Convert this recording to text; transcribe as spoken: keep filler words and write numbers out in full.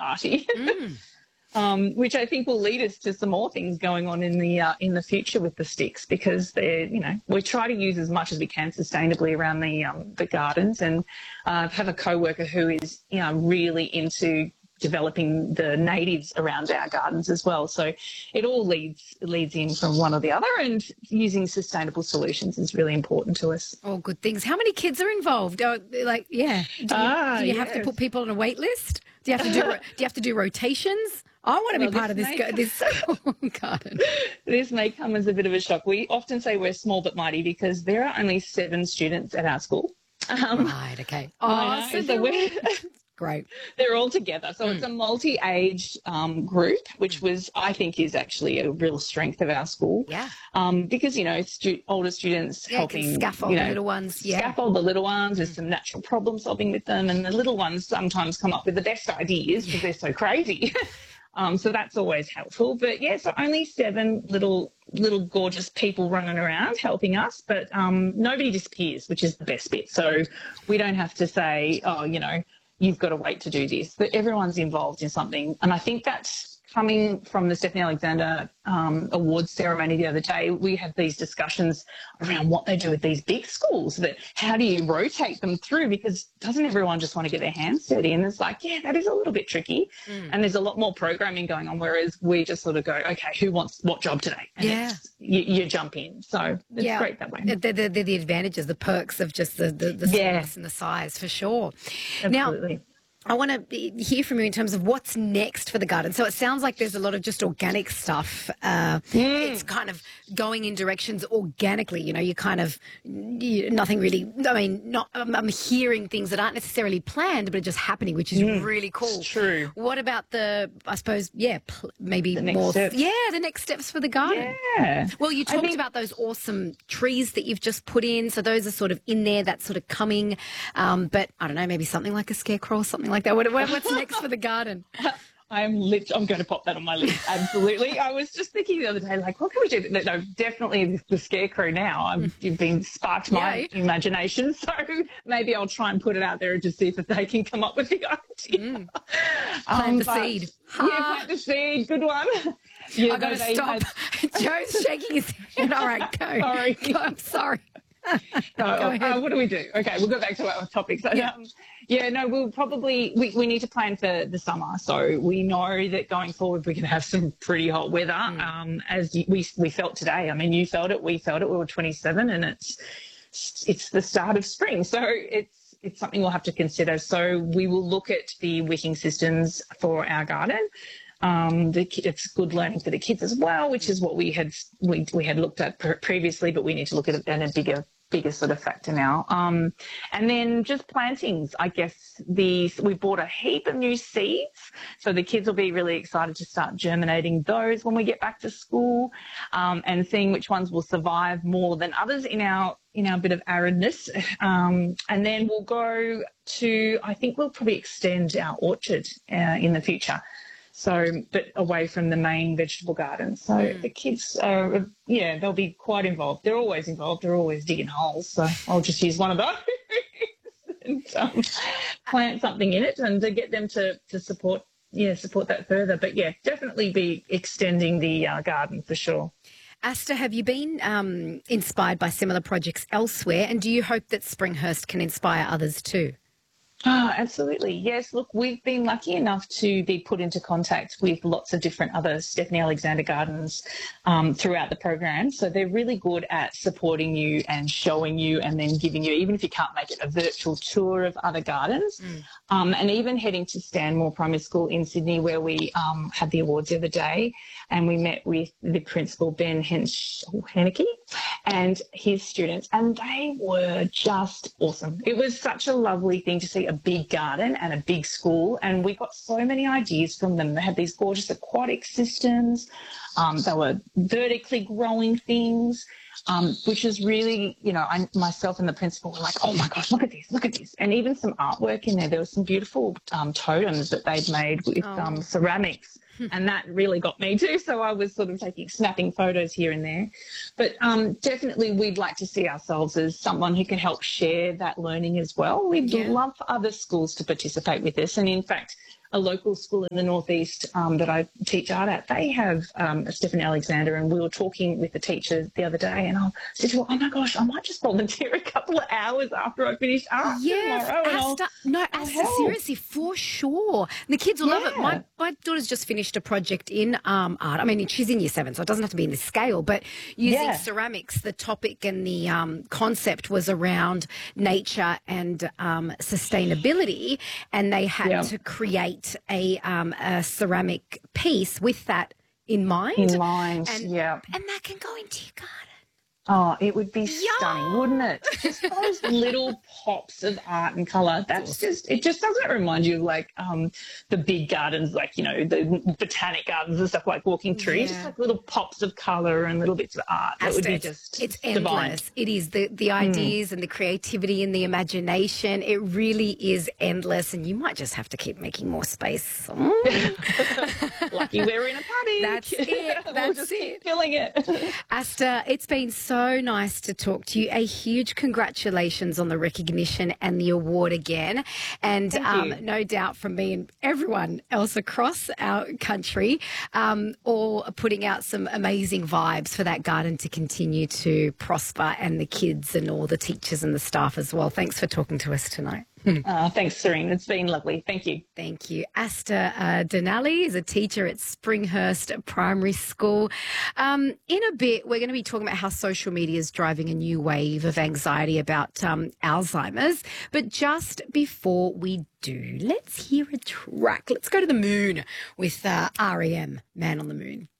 arty. Mm. Um, which I think will lead us to some more things going on in the uh, in the future with the sticks, because they're, you know, we try to use as much as we can sustainably around the um, the gardens, and uh, have a co-worker who is, you know, really into developing the natives around our gardens as well. So it all leads leads in from one or the other, and using sustainable solutions is really important to us. All good things. How many kids are involved? Oh, like, yeah. Do you, Ah, do you have yes. to put people on a wait list? Do you have to do do you have to do rotations? I want to Well, be part of this this may go- this garden. This may come as a bit of a shock. We often say we're small but mighty because there are only seven students at our school. Um, Right. Okay. I Oh, know, so so they're we're, great. they're all together. So Mm. it's a multi-age um, group, which was, I think, is actually a real strength of our school. Yeah. Um, because, you know, stu- older students Yeah, can helping, scaffold you know, the little ones. Yeah. scaffold the little ones. There's some natural problem solving with them, and the little ones sometimes come up with the best ideas because they're so crazy. Um, so that's always helpful. But, yeah, so only seven little little gorgeous people running around helping us, but um, nobody disappears, which is the best bit. So we don't have to say, oh, you know, you've got to wait to do this. But everyone's involved in something. And I think that's coming from the Stephanie Alexander um, awards ceremony the other day. We had these discussions around what they do with these big schools, that how do you rotate them through, because doesn't everyone just want to get their hands dirty? And it's like, yeah, that is a little bit tricky. Mm. And there's a lot more programming going on, whereas we just sort of go, okay, who wants what job today? And Yeah. it's, you, you jump in. So it's Yeah. great that way. They're, they're, they're the advantages, the perks of just the, the, the Yeah. smallness and the size, for sure. Absolutely. Now, I want to hear from you in terms of what's next for the garden. So it sounds like there's a lot of just organic stuff. Uh, Mm. It's kind of going in directions organically. You know, you kind of you, nothing really. I mean, not. I'm, I'm hearing things that aren't necessarily planned, but are just happening, which is Mm. really cool. It's true. What about the? I suppose, yeah, pl- maybe The next more. steps. Yeah, the next steps for the garden. Yeah. Well, you I talked think- about those awesome trees that you've just put in. So those are sort of in there, that's sort of coming. Um, but I don't know, maybe something like a scarecrow or something like that. What, what, what's next for the garden? I'm lit. I'm going to pop that on my list. Absolutely. I was just thinking the other day, like, what can we do? No, no, definitely the scarecrow now. I've, you've been sparked my Yay. imagination. So maybe I'll try and put it out there and just see if they can come up with the idea. Mm. Plant the but- seed. Yeah, plant the seed. Good one. Yeah, I've got no, to they stop. had- Joe's shaking his head. All right, go. Sorry. Go, I'm sorry. No, Go ahead. uh, what do we do? Okay, we'll go back to our topic. So, Yeah. um, yeah, no, we'll probably, we, we need to plan for the summer. So we know that going forward, we can have some pretty hot weather, Mm. um, as y- we, we felt today. I mean, you felt it, we felt it, we were twenty-seven, and it's, it's the start of spring. So it's, it's something we'll have to consider. So we will look at the wicking systems for our garden. Um, the, ki- it's good learning for the kids as well, which is what we had we, we had looked at pre- previously, but we need to look at it in a bigger bigger sort of factor now. Um, and then just plantings. I guess the we bought a heap of new seeds, so the kids will be really excited to start germinating those when we get back to school, um, and seeing which ones will survive more than others in our in our bit of aridness. Um, and then we'll go to, I think we'll probably extend our orchard uh, in the future. So, but away from the main vegetable garden. So Mm. the kids are, yeah, they'll be quite involved. They're always involved. They're always digging holes. So I'll just use one of those and um, plant something in it, and to get them to, to support, yeah, support that further. But yeah, definitely be extending the uh, garden for sure. Asta, have you been um, inspired by similar projects elsewhere, and do you hope that Springhurst can inspire others too? Oh, absolutely. Yes. Look, we've been lucky enough to be put into contact with lots of different other Stephanie Alexander gardens um, throughout the program. So they're really good at supporting you and showing you, and then giving you, even if you can't make it, a virtual tour of other gardens. Mm. Um, and even heading to Stanmore Primary School in Sydney, where we um, had the awards the other day, and we met with the principal, Ben Hensch- Henneke, and his students, and they were just awesome. It was such a lovely thing to see a big garden and a big school, and we got so many ideas from them. They had these gorgeous aquatic systems. Um, they were vertically growing things, um, which is really, you know, I, myself and the principal were like, oh my gosh, look at this, look at this. And even some artwork in there. There was some beautiful um, totems that they'd made with Oh. um, ceramics. And that really got me too. So I was sort of taking, snapping photos here and there. But um, definitely we'd like to see ourselves as someone who can help share that learning as well. We'd Yeah. love for other schools to participate with this. And in fact, a local school in the northeast um, that I teach art at, they have um, Stephanie Alexander, and we were talking with the teacher the other day, and I said to her, oh my gosh, I might just volunteer a couple of hours after I finish art Yeah, tomorrow. And Asta, no, I'll Asta, help. seriously, for sure. And the kids will love it. Yeah. My, my daughter's just finished a project in um, art. I mean, she's in year seven, so it doesn't have to be in this scale, but using Yeah. ceramics, the topic and the um, concept was around nature and um, sustainability, and they had Yeah. to create a, um, a ceramic piece with that in mind. In mind, and, yeah. And that can go into your garden. Oh, it would be Yeah. stunning, wouldn't it? Just those little pops of art and colour. That's just, it just doesn't remind you of like um, the big gardens, like, you know, the botanic gardens and stuff, like walking through. Yeah. Just like little pops of colour and little bits of art. That would be Asta, just it's divine. endless. It is the the ideas and the creativity and the imagination. It really is endless, and you might just have to keep making more space. Mm. Lucky we're in a party. That's it. we'll That's just it. keep filling it. Asta, it's been so nice to talk to you. A huge congratulations on the recognition and the award again. And Thank um, you. no doubt from me and everyone else across our country, um, all putting out some amazing vibes for that garden to continue to prosper, and the kids and all the teachers and the staff as well. Thanks for talking to us tonight. Uh, thanks, Serene. It's been lovely. Thank you. Thank you. Asta uh, Denali is a teacher at Springhurst Primary School. Um, in a bit, we're going to be talking about how social media is driving a new wave of anxiety about um, Alzheimer's. But just before we do, let's hear a track. Let's go to the moon with uh, R E M, Man on the Moon.